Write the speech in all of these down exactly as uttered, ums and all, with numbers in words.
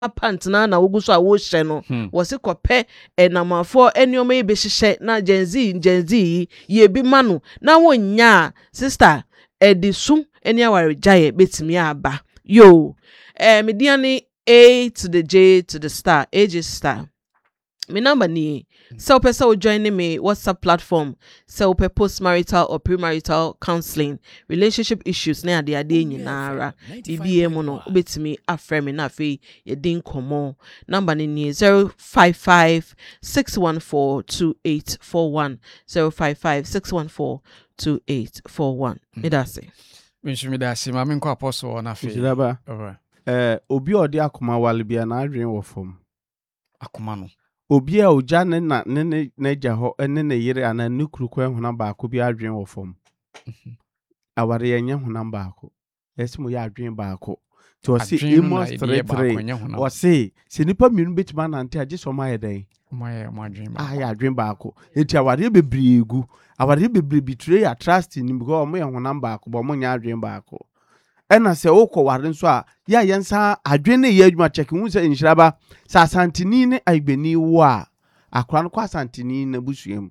pantna na wogu so a wo hye no wo se kope enamafo enioma ye be hye na Gen Z Gen Z ye bi ma no na wonya sister edisu eni aware jaye betimi aba yo eh mediani A to the J to the star age star. My number ni so person will join me WhatsApp platform so pe post marital or premarital counseling relationship issues na ade ade nyinara bibi emu no obetimi afre me na fe ye din komo number ni zero five five six one four two eight four one zero five five six one four two eight four one. Me da say me shimi da say ma me nko apostle na fe jiraba eh obi odi akoma wale bia na adwen wo fom akoma no obi a oja ne na ne ne ja ho ne ne yire ana nukuru kwa huna baako bi adwen wo fom aware yenye huna baako esimu ya adwen baako to si emo three three o si se nipa mienu betima na ante age so ma yeden ma ye ma adwen baako ah ya adwen baako enti aware bebriegu aware bebre betray ya trust ni because omo ye huna baako bo mo nya adwen baako ena se wokọ ware nso a ya yensa adwene ye adwuma check hu se inhiraba sa santini ne agbeni wo a akran kwa santini na busuem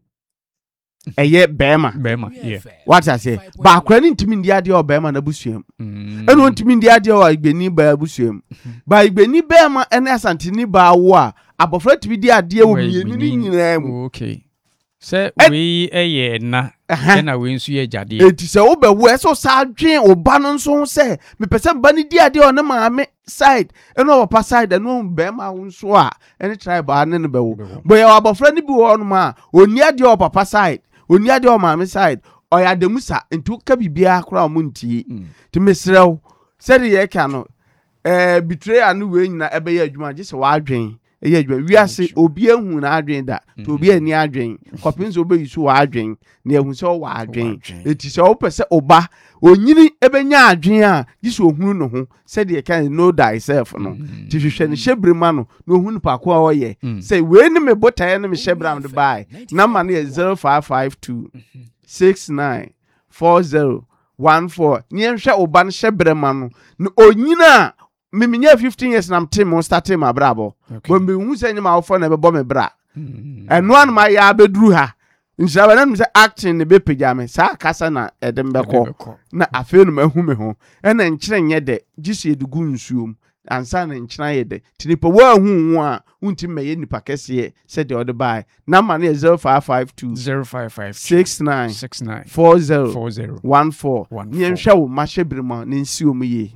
eye bema bema yeah what I say ba akran ntimi ndi ade o bema na busuem eno ntimi ndi ade o agbeni ba busuem ba agbeni bema ena santini ba wo a abofra tibi di ade wo mienu ni nyina mu okay se we eye na na we nsu ye jade enti se wo be wo eso sa dwen oba no nso se me pese ba ni di ade o na maame side eno papa side eno be ma wo nso a eni tribe ane no be wo boy abofra ni bi wo no ma oni ade o papa side oni ade o maame side o ya demusa enti ka bibia akora mo ntie ti mesrew se de ye ka no eh betray anu we nyina ebe ye adwuma je se wa adwen eye adwuma wiase obi ehu na adwen da to obi ani adwen kopinzo obe yisu wa adwen na ehu se wa adwen eti se o pese oba onyini ebenya adwen a yisu ohunu no ho se de can know thyself no ti hwehwe ne hyebrema no na ohunu pako a oye se we ni me botaye ne me hyebram de bai number na zero five five two six nine four zero one four ni enhwe oba ne hyebrema no na onyina me minya fifteen years na mtem mo start ma brabo bo me hu se nyima ofo na be bo me bra eno an ma ya beduru ha nshaba na me se acting ne be pega me sa kasa na edem be ko na afi no mahu me ho ena nkyere nye de gisi edugu nsuom ansa na nkyere ye de tinipa wa hu hu a unti me ye nipa kese se de ode bai na ma na zero five five two zero five five six nine six nine four zero four zero one four ni enhwe wo ma hyebirima ne nsuom ye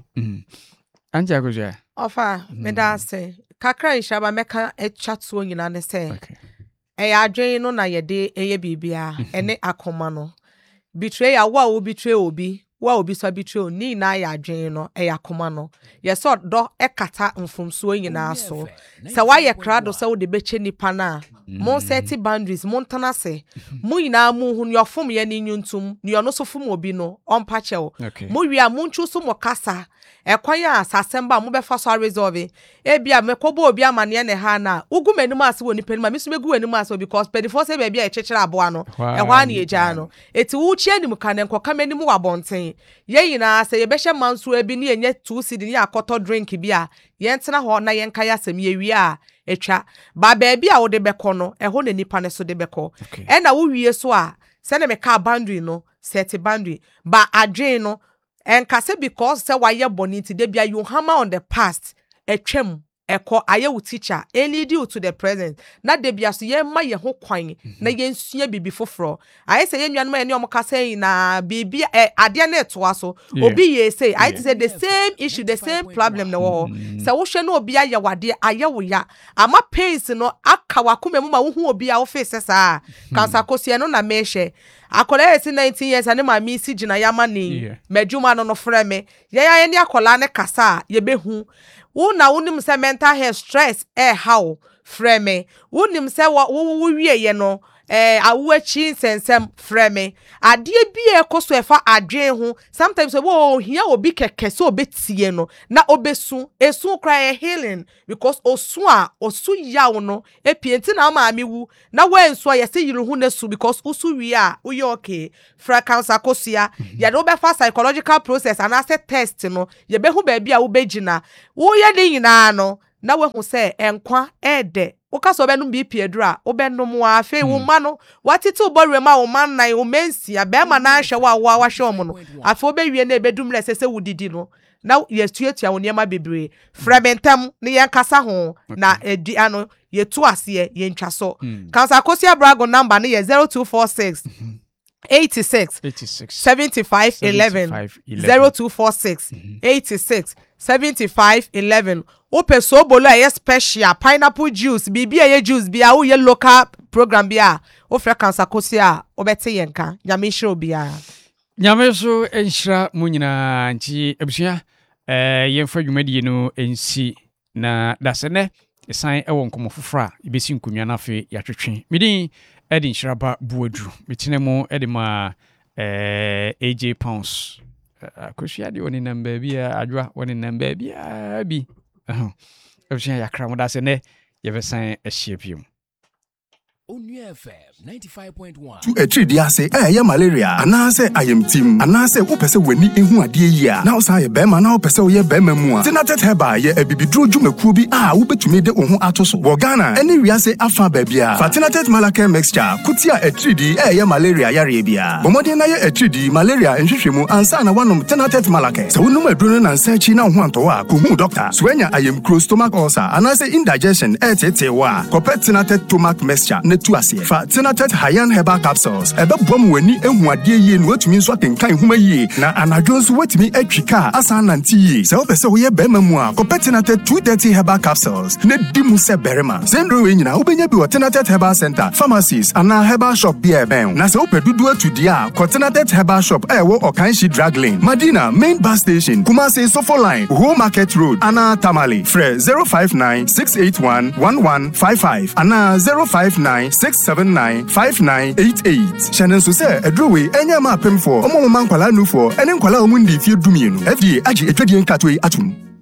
anja goja ofa me da say kakra ishaba meka echatso nyina ne say okay e adwen no na yede eye bibia ene akoma no betray ya wa wo betray obi wa obi so betray ni na ya adwen no e akoma no ye so do ekata mfomso nyina so se wa ye krado se wo de beche nipa na mon set boundaries mon tanase mu nyina mu hu yo fom ye ni nyuntum ni ono so fom obi no onpa chew mu wi a mu nchu so mo kasa ekwanya asasemba mo be fa so resolve e bia mekobo obi amane ne ha na ugu manim ase woni panima miso megu anim ase because pedifo se bia e chechira aboa no e hwa na eja no eti wu chi anim ka ne nkoka manim wa bonten ye yina se ye be hye manso abi ne enye two cd ne akoto drink bia ye ntena ho na ye nka ya sem ye wi a etwa ba ba bia wo de beko no e ho na nipa ne so de beko e na wo wie so a se ne me ka boundary no set boundary ba adwen no and kase because say why you born into they be you hammer on the past etwem eko aye wo teacher any due to the present na de bia so ye ma ye ho kwan na ye nsua bibi foforo aye say ye nwanum ye ne omkasa na bibi ade na eto aso obi ye say I say the same issue the same problem na wo say wo hwe na obi aye wade aye wo ya ama pains no aka wakoma mu ma wo hu obi a wo face sa kansa kosie no na mehwe akola esi nineteen years ane ma mi si gina yama ni medjuma no no frɛ me ye ya ne akola ne kasa ye behu wo na wonim se mental health stress eh how frɛ me wonim se wo wo wie ye no eh awachi sensem frɛ me ade bi ekoso efa adwen ho sometimes wo hia obi keke so obetie no na obesu esu cry healing because osu a osu yawo no epienti na ma amewu na wenso a yese yiri hu na su because usu wi a uye okay fra cancer kosia ya do be fa psychological process and asset test no ye be hu ba bia wo begina wo ye ni nyina no na we hu say enkwa ede woka so benum B P adura obenum wa afi wo ma no watete obore ma wo man nan wo mensia be ma na ahwe wa wa hwe omo no afi obewie na ebedum le sese wudidi no na yetuatua wo niam bebre frementam ne yenkasa ho na edi ano yetu ase yentwa so Council Akosia Brago number ne ye zero two four six eighty-six seventy-five eleven zero two four six eighty-six seventy-five eleven ope so bolo aye special pineapple juice bibi aye juice bia wo ye local program bia o fra Council Akosia obete yenka nyame hiro bia nyame so enhira mu nyina nti abusua eh yemfa dwumadi no ensi na dasene esan ewo nkomo fofora ibesi nkunwa na fe yatwetwe midin edi nhyiraba buadru mitinemu edi ma eh A J Pounds akosia di woni namba bia adwa woni namba bia bi eh abusua yakra mo dasene yebesan ehie biom Onua F M ninety-five point one. Tu etri dia se eh ya malaria anase ayemtim anase wo pese wani ehu ade yi a na osa ye bema na wo pese wo ye bema mu a Tenatet heba ye abibiduro dwumakuo bi a wo betumi de wo ho atoso wo Ghana eni wiase afa ba bia fa Tenatet Malacare mixture kutia etri di eh ya malaria yare bia bomode na ye etri di malaria nhwehwemu ansa na wanom Tenatet Malacare se wonum aduro na nsachi na ho anto a ko hu doctor swenya ayemkro stomach ulcer anase indigestion etete wa kopet Tenatet stomach mixture tu ase fa Tenatet Hyan herbal capsules ebe bom wani ehu ade yi no atumi nso akenkan huma yi na anadwo nso watumi atwika asa nanti yi se opese wo ye bema mu a kopet Tenatet two thirty herbal capsules ne dimu se berema sendro we nyina obenya bi wo Tenatet herbal center pharmacies ana herbal shop bi eben na se opedudu atudi a ko Tenatet herbal shop e wo Okanshi drug lane Madina main bus station Kumasi Sofo line Home Market road ana Tamale fre zero five nine six eight one one one five five ana zero five nine six seven nine five nine eight eight. Shannon so say edrowe enya ma pem for omo man kwala nu for ene kwala omundi fie dumienu F D A agi etwedien katwe atum